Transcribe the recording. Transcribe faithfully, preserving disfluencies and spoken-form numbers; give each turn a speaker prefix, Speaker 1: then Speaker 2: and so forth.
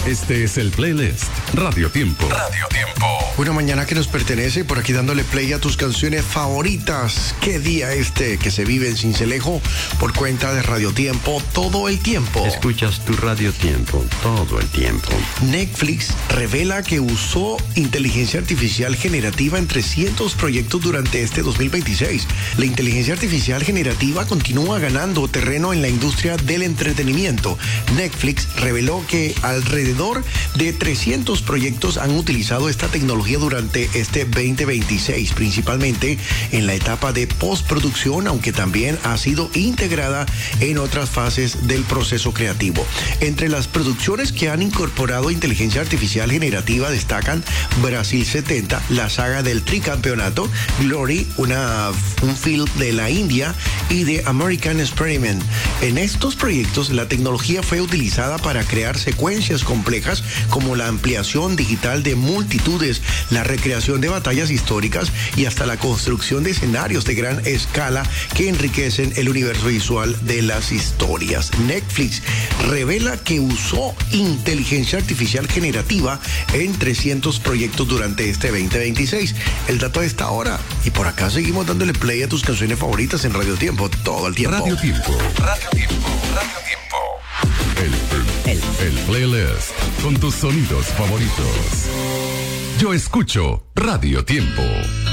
Speaker 1: Este es el playlist Radio Tiempo. Radio Tiempo.
Speaker 2: Una mañana que nos pertenece, por aquí dándole play a tus canciones favoritas. Qué día este que se vive en Sincelejo por cuenta de Radio Tiempo todo el tiempo.
Speaker 3: Escuchas tu Radio Tiempo todo el tiempo.
Speaker 2: Netflix revela que usó inteligencia artificial generativa en trescientos proyectos durante este dos mil veintiséis. La inteligencia artificial generativa continúa ganando terreno en la industria del entretenimiento. Netflix reveló que alrededor de trescientos proyectos han utilizado esta tecnología durante este veinte veintiséis, principalmente en la etapa de postproducción, aunque también ha sido integrada en otras fases del proceso creativo. Entre las producciones que han incorporado inteligencia artificial generativa destacan Brasil setenta, la saga del tricampeonato, Glory, una, un film de la India, y The American Experiment. En estos proyectos, la tecnología fue utilizada para crear secuencias complejas como la ampliación digital de multitudes, la recreación de batallas históricas y hasta la construcción de escenarios de gran escala que enriquecen el universo visual de las historias. Netflix revela que usó inteligencia artificial generativa en trescientos proyectos durante este veinte veintiséis. El dato de esta hora. Y por acá seguimos dándole play a tus canciones favoritas en Radio Tiempo todo el tiempo.
Speaker 1: Radio Tiempo. Radio Tiempo. Radio Tiempo. El, el, el, el playlist con tus sonidos favoritos. Yo escucho Radio Tiempo.